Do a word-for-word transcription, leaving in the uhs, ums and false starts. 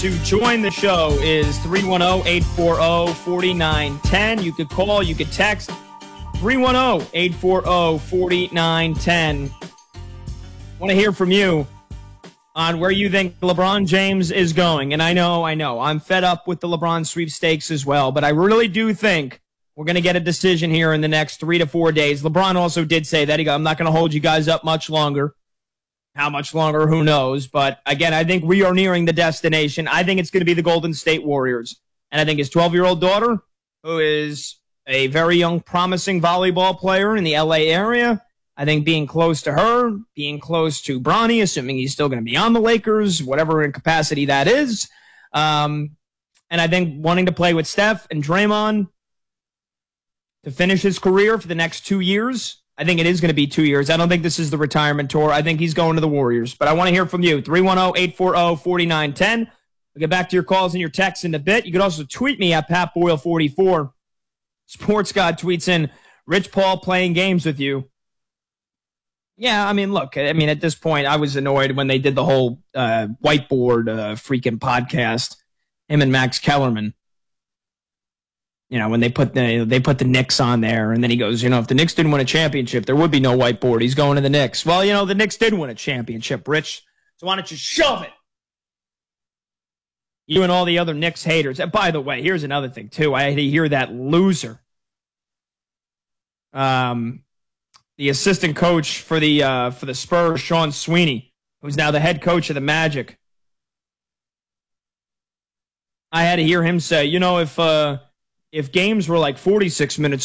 To join the show is three one zero, eight four zero, four nine one zero. You could call, you could text three one zero, eight four zero, four nine one zero. Want to hear from you on where you think LeBron James is going. And I know, I know, I'm fed up with the LeBron sweepstakes as well, but I really do think we're going to get a decision here in the next three to four days. LeBron also did say that. He go, I'm not going to hold you guys up much longer. How much longer, who knows? But again, I think we are nearing the destination. I think it's going to be the Golden State Warriors. And I think his twelve-year-old daughter, who is a very young, promising volleyball player in the L A area, I think being close to her, being close to Bronny, assuming he's still going to be on the Lakers, whatever in capacity that is. Um, and I think wanting to play with Steph and Draymond to finish his career for the next two years. I think it is going to be two years. I don't think this is the retirement tour. I think he's going to the Warriors. But I want to hear from you. three one zero, eight four zero, four nine one zero. We'll get back to your calls and your texts in a bit. You can also tweet me at Pat Boyle forty-four. Sports God tweets in, Rich Paul playing games with you. Yeah, I mean, look, I mean, at this point, I was annoyed when they did the whole uh, whiteboard uh, freaking podcast, him and Max Kellerman. You know, when they put the they put the Knicks on there, and then he goes, you know, if the Knicks didn't win a championship, there would be no whiteboard. He's going to the Knicks. Well, you know, the Knicks did win a championship, Rich. So why don't you shove it? You and all the other Knicks haters. And by the way, here's another thing, too. I had to hear that loser. Um, the assistant coach for the uh, for the Spurs, Sean Sweeney, who's now the head coach of the Magic. I had to hear him say, you know, if uh, if games were like forty-six minutes